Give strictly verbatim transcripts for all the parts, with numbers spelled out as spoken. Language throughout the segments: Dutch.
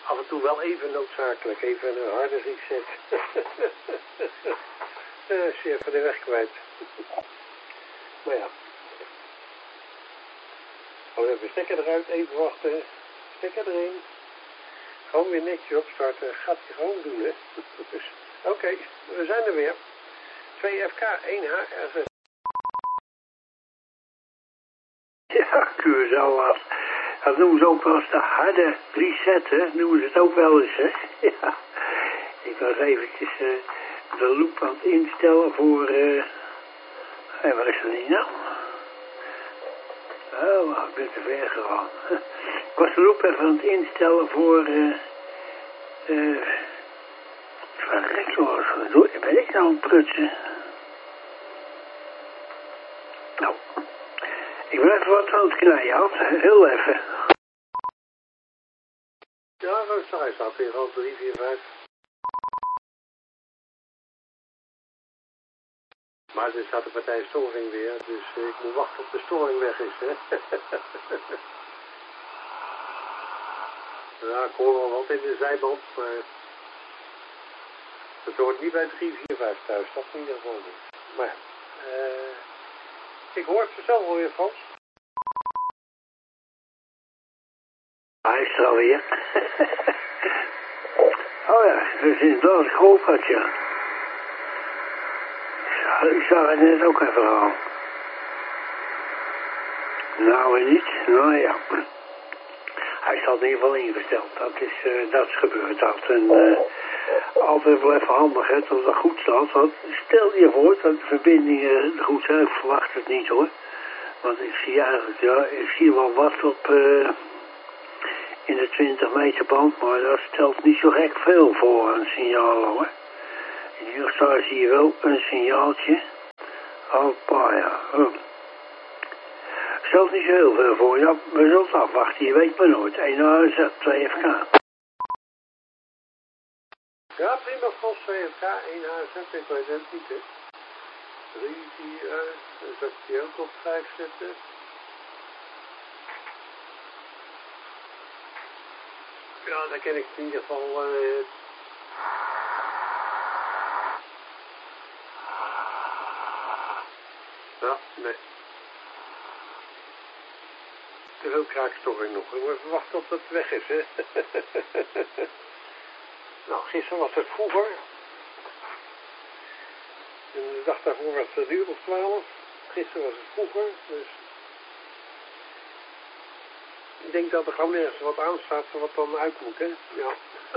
af en toe wel even noodzakelijk. Even een harde reset. uh, Chef van de weg kwijt. Maar ja. Oh, we hebben stekker eruit. Even wachten. Stekker erin. Gewoon weer netjes opstarten. Gaat hij gewoon doen, hè. Dus, oké. Okay, we zijn er weer. twee F K, één H R Z. Ja, Curaçao. Dat noemen ze ook wel eens de harde reset, hè. Noemen ze het ook wel eens, hè. Ja. Ik was eventjes uh, de loop aan het instellen voor... Uh... Hey, wat is dat niet nou? Oh, ik ben te ver gegaan. Ik was de loop even aan het instellen voor... Uh... Uh... Verrek, jongens. Wat ben ik nou aan het prutsen? Nou... Ik ben even wat aan het knijden, Hans. Heel even. Ja, rustig. Hij staat weer al drie, vier, vijf. Maar er staat de partij storing weer, dus ik moet wachten tot de storing weg is, hè. Ja, ik hoor wel wat in de zijband, maar... Het hoort niet bij drie, vier, vijf thuis, dat in ieder geval niet. Maar ja, uh, ik hoor het vanzelf alweer, Frans. Hij is er alweer. Oh ja, we zijn inderdaad een groot ja. Ik zag het net ook even al. Nou en niet, nou ja. Hij staat in ieder geval ingesteld. Dat is, uh, dat is gebeurd. Dat. En uh, altijd wel even handig, hè, dat dat goed staat. Want stel je voor dat de verbindingen goed zijn. Ik verwacht het niet hoor. Want ik zie eigenlijk, ja, ik zie wel wat op... Uh, in de twintig meter band, maar dat stelt niet zo gek veel voor een signaal hoor. Hier staat zie je wel een signaaltje. Hoppa ja. Oh. Stelt niet zo heel veel voor. Ja, we zullen het afwachten, je weet maar nooit. één H Z, twee F K. Ja, prima Frans, twee F K, één H Z, ik weet het niet hè. drie, vier, dan zou ik die ook op vijf zetten. Ja, dan ken ik in ieder geval... Uh... Ja, nee. Te veel kraakstoring nog. We moeten wachten tot het weg is, hè. Nou, gisteren was het vroeger. En de dag daarvoor was het een uur of twaalf. Gisteren was het vroeger, dus... Ik denk dat er gewoon ergens wat aanstaat wat dan uit moet, hè? Ja.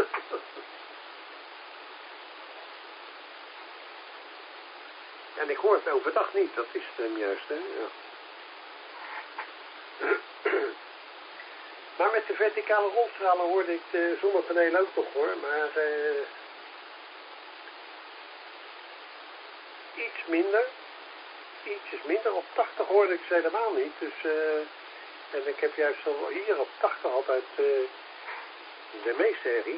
En ik hoor het overdag niet, dat is het hem juist, hè? Ja. Maar met de verticale rolstralen hoorde ik de zonnepanelen ook nog, hoor. Maar uh, iets minder. Ietsjes minder. Op tachtig hoorde ik ze helemaal niet, dus... Uh, En ik heb juist al hier op tachtig altijd uh, de meeste herrie.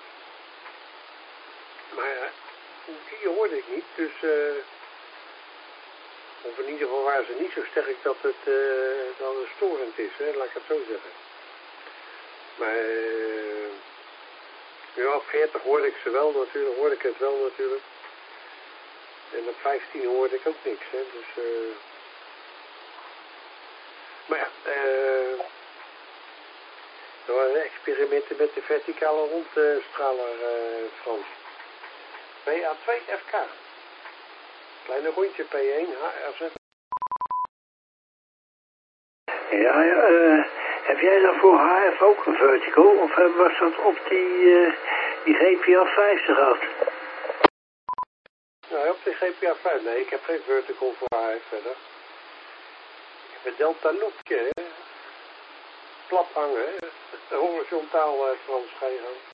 Maar uh, die hoorde ik niet, dus... Uh, of in ieder geval waren ze niet zo sterk dat het, uh, dat het storend is, hè? Laat ik het zo zeggen. Maar... Uh, ja, op veertig hoorde ik ze wel natuurlijk, hoorde ik het wel natuurlijk. En op vijftien hoorde ik ook niks, hè. Dus... Uh, Maar ja, uh, er waren experimenten met de verticale rondstraler, uh, Frans. P A twee F K. Kleine rondje P één H R Z. Ja, ja uh, heb jij dan voor H F ook een vertical? Of was dat op die, uh, die G P A vijftig gehad? Nou, op de G P A vijf. Nee, ik heb geen vertical voor H F verder. Met delta loopje, hè. Plat hangen, hè. Horizontaal uh, Frans ga je gaan.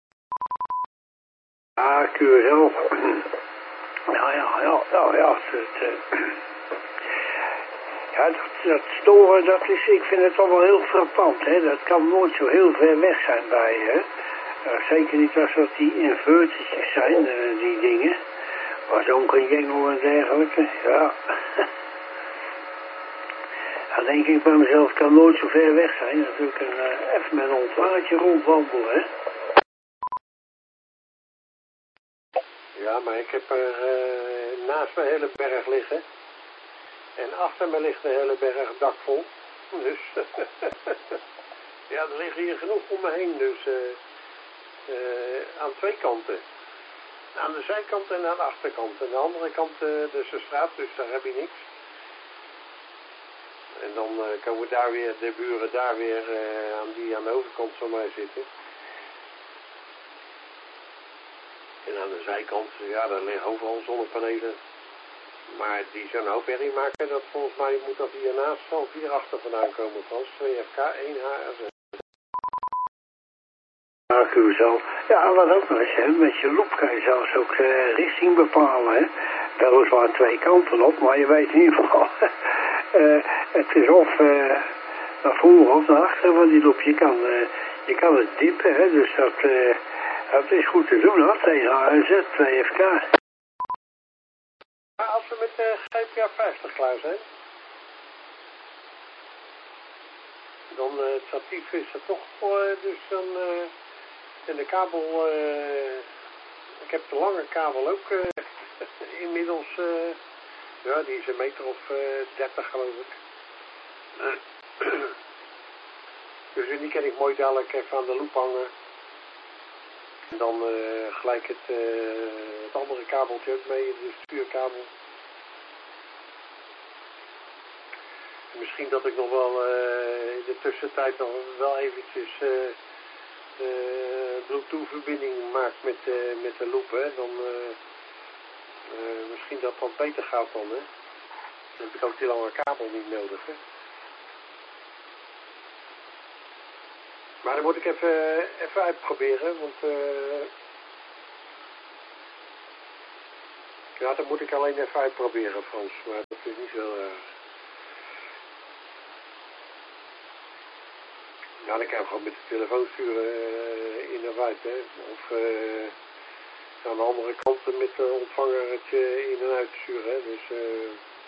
Ah, Curaçao. Ja, ja, ja, ja, ja. Het, uh, ja, dat, dat storen, dat is, ik vind het allemaal heel frappant, hè. Dat kan nooit zo heel ver weg zijn bij je, hè. Uh, zeker niet als dat die invertertjes zijn, uh, die dingen. Maar zo'n jengel en dergelijke, ja. Dan denk ik bij mezelf, het kan nooit zo ver weg zijn. Natuurlijk een, uh, even met een ontwaartje rondwandelen, hè. Ja, maar ik heb er uh, naast mijn hele berg liggen. En achter me ligt de hele berg dak vol. Dus ja, er liggen hier genoeg om me heen. Dus uh, uh, aan twee kanten. Aan de zijkant en aan de achterkant. En aan de andere kant uh, dus de straat, dus daar heb je niks. En dan uh, komen daar weer de buren daar weer uh, aan die aan de overkant van mij zitten. En aan de zijkant, ja, daar liggen overal zonnepanelen. Maar die zo'n hoop herrie maken, dat volgens mij moet dat hiernaast of hierachter vandaan komen, Frans. twee F K, één H R Z. Ja, kun je zelf. Ja, wat ook nog eens, hè, met je loop kan je zelfs ook uh, richting bepalen, hè. Weliswaar twee kanten op, maar je weet in ieder geval, uh, het is of uh, naar voren of naar achter van die loop. Je kan, uh, je kan het dippen, hè, dus dat, uh, dat is goed te doen, hoor, tegen H R Z, twee F K. Maar als we met de uh, G P A vijftig klaar zijn, dan uh, het statief is er toch voor, uh, dus dan, uh, en de kabel, uh, ik heb de lange kabel ook uh, inmiddels, uh, ja, die is een meter of uh, dertig geloof ik. Uh, dus die kan ik mooi dadelijk even aan de loop hangen. En dan uh, gelijk het, uh, het andere kabeltje ook mee, de stuurkabel. En misschien dat ik nog wel uh, in de tussentijd nog wel eventjes uh, uh, Bluetooth-verbinding maak met, uh, met de loop. Hè. Dan, uh, uh, misschien dat dat beter gaat dan. Hè. Dan heb ik ook die lange kabel niet nodig. Hè. Maar dan moet ik even, even uitproberen, want uh, ja, dat moet ik alleen even uitproberen, Frans, maar dat is niet zo erg. Uh... Ja, dan kan je gewoon met de telefoon sturen uh, in en uit, hè. Of uh, aan de andere kant met de ontvanger het uh, in en uit sturen, hè. Dus uh,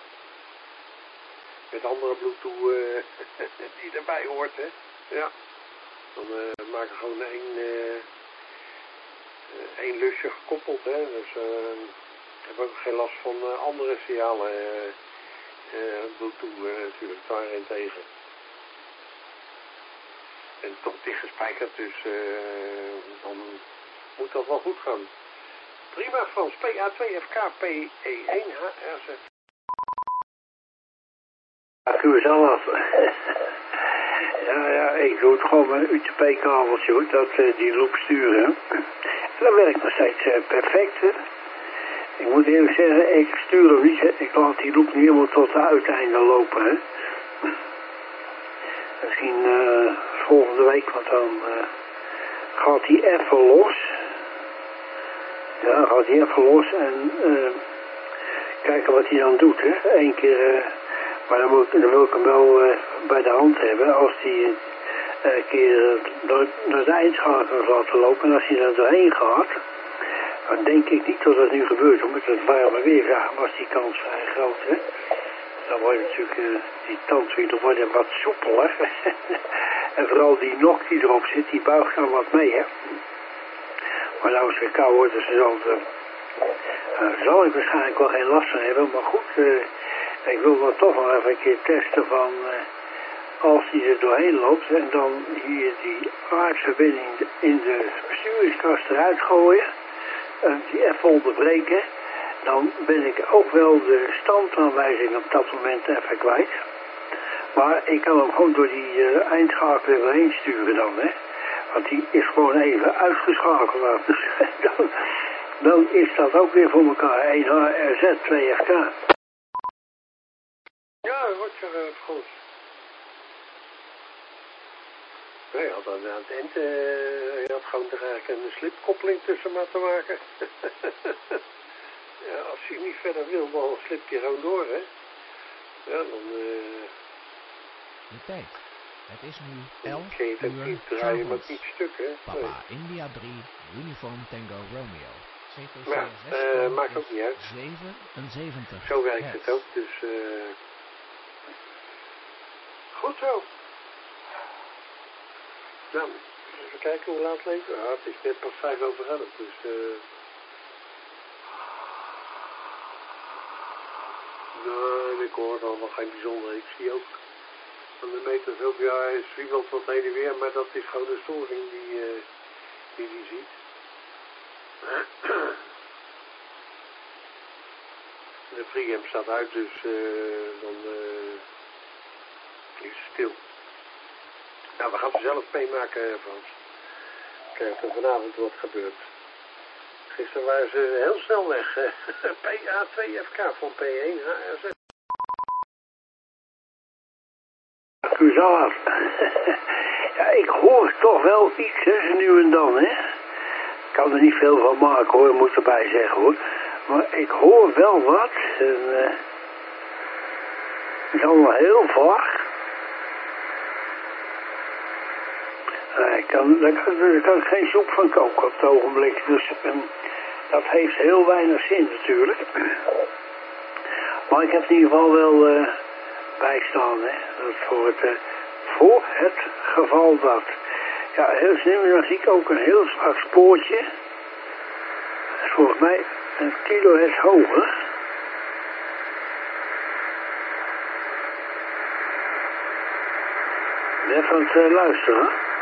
met andere Bluetooth uh, die erbij hoort, hè. Ja. Dan uh, maken we gewoon één, uh, één lusje gekoppeld, hè. Dus uh, ik heb ook geen last van uh, andere signalen, uh, uh, Bluetooth uh, natuurlijk daarin tegen. En toch dicht gespijkerd, dus uh, dan moet dat wel goed gaan. Prima, Frans. P A twee F K P E één H R Z. Ja, kun je zelf. Ja, ja, ik doe het gewoon met een U T P-kabeltje, hoor, dat uh, die loop sturen. Dat werkt nog steeds uh, perfect, hè. Ik moet eerlijk zeggen, ik stuur hem niet, hè. Ik laat die loop niet helemaal tot de uiteinde lopen, hè. Misschien uh, volgende week, want dan uh, gaat hij even los. Ja, gaat hij even los en uh, kijken wat hij dan doet, hè. Eén keer... Uh, Maar dan, moet, dan wil ik hem wel uh, bij de hand hebben als hij uh, een keer door, door de eindschakels laten lopen. En als hij er doorheen gaat, dan denk ik niet dat dat nu gebeurt. Omdat het warme weer ja, was die kans vrij groot. Hè? Dan wordt natuurlijk uh, die tandwielen worden wat soepeler. En vooral die nok die erop zit, die buigt dan wat mee. Hè? Maar nou als het weer koud wordt, dus zal, uh, uh, zal ik waarschijnlijk wel geen last van hebben. Maar goed... Uh, Ik wil dan toch wel even een keer testen van uh, als hij er doorheen loopt en dan hier die aardverbinding in de besturingskast eruit gooien en die even onderbreken, dan ben ik ook wel de standaanwijzing op dat moment even kwijt. Maar ik kan hem gewoon door die uh, eindschakeler erheen sturen dan, hè. Want die is gewoon even uitgeschakeld. Dus dan, dan is dat ook weer voor elkaar. één H R Z, twee F K. Ja, dat wordt uh, goed. Nee, je had aan het eind, uh, je had gewoon er eigenlijk een slipkoppeling tussen maar te maken. Ja, als je niet verder wil, dan slip je gewoon door, hè. Ja, dan... Uh, De tijd. Het is nu elf uur draaien met niet stuk, hè. Papa, nee. India drie, Uniform Tango Romeo. C T C ja, uh, maakt ook niet uit. zevenenzeventig. Zo werkt het ook, dus... Uh, goed zo. Nou, even kijken hoe laat leeft. Ja, het is net pas vijf over elf, dus... Uh, Nee, ik hoor dan nog geen bijzonder. Ik zie ook aan de meters ook, ja, hij zwiebelt wat heen en weer, maar dat is gewoon de storing die uh, die, die ziet. De preamp staat uit, dus uh, dan uh, is het stil. Nou, we gaan het zelf meemaken, Frans. Kijken of er vanavond wat gebeurt. Gisteren waren ze heel snel weg. P A twee F K van P één H R Z. U zal het. Ja, ik hoor toch wel iets, hè, nu en dan, hè. Ik kan er niet veel van maken, hoor, moet erbij zeggen, hoor. Maar ik hoor wel wat. En, uh, het is allemaal heel vaag. Uh, ik kan, daar, kan, daar kan ik geen soep van koken op het ogenblik. Dus um, dat heeft heel weinig zin natuurlijk. Maar ik heb in ieder geval wel uh, bijstaan, hè. Dat voor het, uh, voor het geval dat. Ja, heel snel, dan zie ik ook een heel zwak spoortje. Dat is volgens mij een kilohertz hoger. Even aan het uh, luisteren.